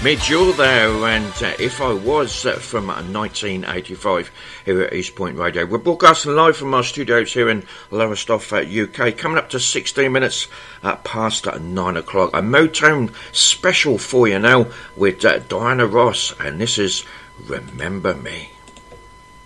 Mid-Jewel there, and If I Was from 1985 here at East Point Radio. We're broadcasting live from our studios here in Lowestoft, UK, coming up to 16 minutes past 9 o'clock. A Motown special for you now with Diana Ross, and this is Remember Me.